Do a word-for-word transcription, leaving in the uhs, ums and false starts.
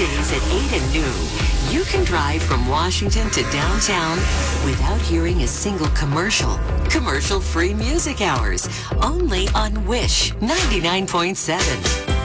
Weekdays at eight and noon, you can drive from Washington to downtown without hearing a single commercial. Commercial-free music hours, only on Wish ninety-nine point seven.